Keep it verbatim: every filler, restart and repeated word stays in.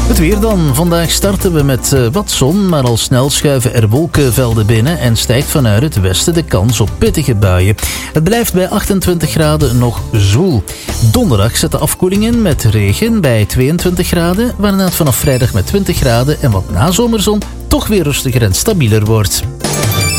Het weer dan. Vandaag starten we met uh, wat zon, maar al snel schuiven er wolkenvelden binnen en stijgt vanuit het westen de kans op pittige buien. Het blijft bij achtentwintig graden nog zwoel. Donderdag zet de afkoeling in met regen bij tweeëntwintig graden, waarna het vanaf vrijdag met twintig graden en wat nazomerzon toch weer rustiger en stabieler wordt.